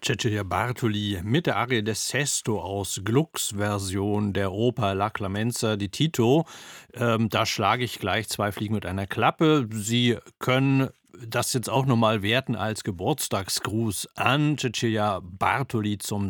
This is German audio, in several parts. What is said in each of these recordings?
Cecilia Bartoli mit der Arie del Sesto aus Glucks Version der Oper La Clemenza di Tito. Da schlage ich gleich zwei Fliegen mit einer Klappe. Sie können das jetzt auch nochmal werten als Geburtstagsgruß an Cecilia Bartoli zum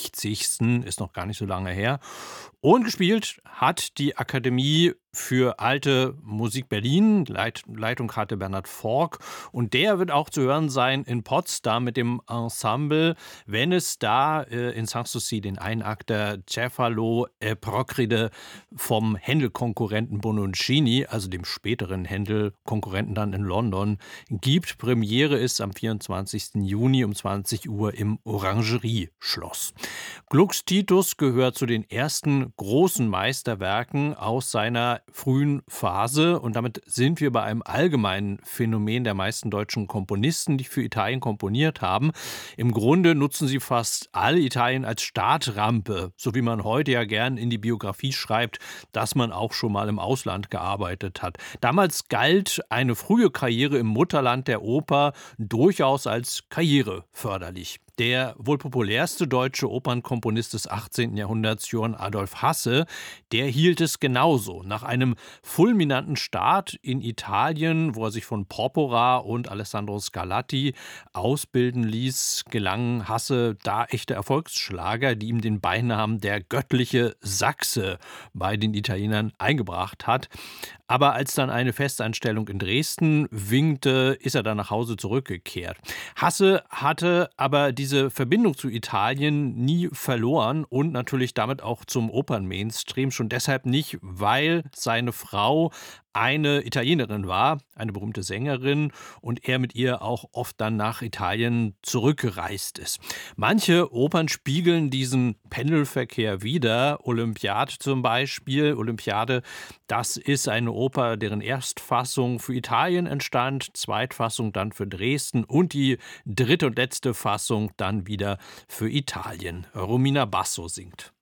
60. Ist noch gar nicht so lange her. Und gespielt hat die Akademie für Alte Musik Berlin. Leitung hatte Bernhard Forck. Und der wird auch zu hören sein in Potsdam mit dem Ensemble, wenn es da in Sanssouci den Einakter Cefalo Procride vom Händel-Konkurrenten Bononcini, also dem späteren Händel-Konkurrenten dann in London, gibt. Premiere ist am 24. Juni um 20 Uhr im Orangerie-Schloss. Glucks Titus gehört zu den ersten großen Meisterwerken aus seiner frühen Phase, und damit sind wir bei einem allgemeinen Phänomen der meisten deutschen Komponisten, die für Italien komponiert haben. Im Grunde nutzen sie fast alle Italien als Startrampe, so wie man heute ja gern in die Biografie schreibt, dass man auch schon mal im Ausland gearbeitet hat. Damals galt eine frühe Karriere im Mutterland der Oper durchaus als karriereförderlich. Der wohl populärste deutsche Opernkomponist des 18. Jahrhunderts, Johann Adolf Hasse, der hielt es genauso. Nach einem fulminanten Start in Italien, wo er sich von Porpora und Alessandro Scarlatti ausbilden ließ, gelangen Hasse da echte Erfolgsschlager, die ihm den Beinamen der göttliche Sachse bei den Italienern eingebracht hat. Aber als dann eine Festanstellung in Dresden winkte, ist er dann nach Hause zurückgekehrt. Hasse hatte aber diese Verbindung zu Italien nie verloren und natürlich damit auch zum Opernmainstream. Schon deshalb nicht, weil seine Frau eine Italienerin war, eine berühmte Sängerin, und er mit ihr auch oft dann nach Italien zurückgereist ist. Manche Opern spiegeln diesen Pendelverkehr wider. Olympiade zum Beispiel. Olympiade, das ist eine Oper, deren Erstfassung für Italien entstand, Zweitfassung dann für Dresden und die dritte und letzte Fassung dann wieder für Italien. Romina Basso singt.